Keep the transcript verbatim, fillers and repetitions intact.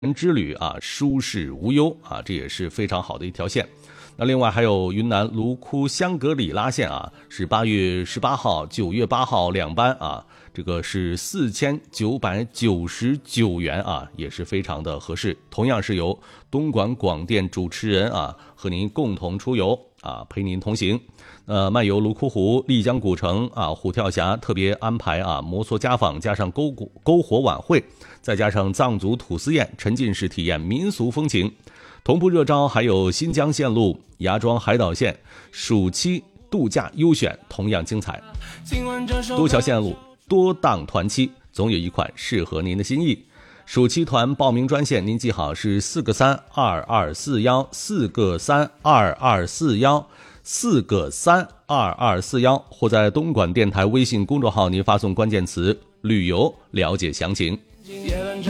之旅啊，舒适无忧啊，这也是非常好的一条线。那另外还有云南泸沽香格里拉线啊，是八月十八号、九月八号两班啊，这个是四千九百九十九元啊，也是非常的合适。同样是由东莞广电主持人啊和您共同出游啊，陪您同行。呃，漫游泸沽湖、丽江古城啊、虎跳峡，特别安排啊摩梭家访，加上篝篝火晚会，再加上藏族土司宴，沉浸式体验民俗风情。同步热招还有新疆线路、芽庄海岛线，暑期度假优选同样精彩。多条线路，多档团期，总有一款适合您的心意。暑期团报名专线您记好是四个三二二四幺，四个三二二四幺，四个三二二四幺，或在东莞电台微信公众号您发送关键词旅游了解详情。